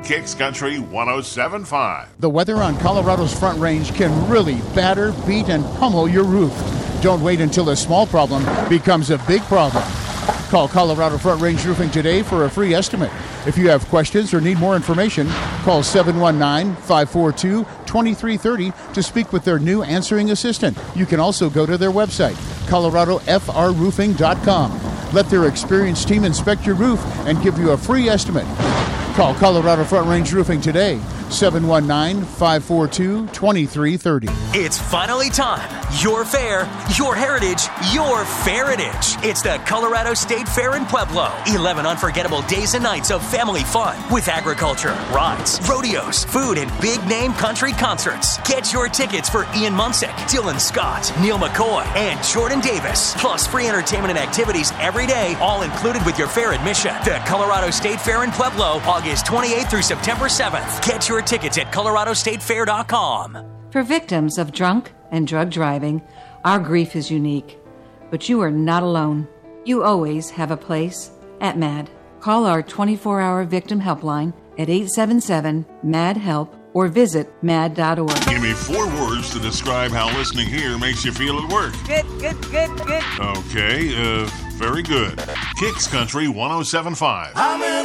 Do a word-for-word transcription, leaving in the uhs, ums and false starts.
Kicks Country one oh seven point five. The weather on Colorado's Front Range can really batter, beat, and pummel your roof. Don't wait until a small problem becomes a big problem. Call Colorado Front Range Roofing today for a free estimate. If you have questions or need more information, call seven one nine, five four two, two three three zero to speak with their new answering assistant. You can also go to their website, colorado f r roofing dot com. Let their experienced team inspect your roof and give you a free estimate. Call Colorado Front Range Roofing today, seven one nine, five four two, two three three zero. It's finally time. Your fair, your heritage, your Feritage. It's the Colorado State Fair in Pueblo. eleven unforgettable days and nights of family fun with agriculture, rides, rodeos, food, and big-name country concerts. Get your tickets for Ian Munsick, Dylan Scott, Neil McCoy, and Jordan Davis. Plus free entertainment and activities every day, all included with your fair admission. The Colorado State Fair in Pueblo, August twenty-eighth through September seventh. Get your tickets at colorado state fair dot com. For victims of drunk and drug driving, our grief is unique. But you are not alone. You always have a place at MAD. Call our twenty-four hour victim helpline at eight seven seven, M A D, HELP or visit mad dot org. Give me four words to describe how listening here makes you feel at work. Good, good, good, good. Okay, uh, very good. Kicks Country one oh seven point five.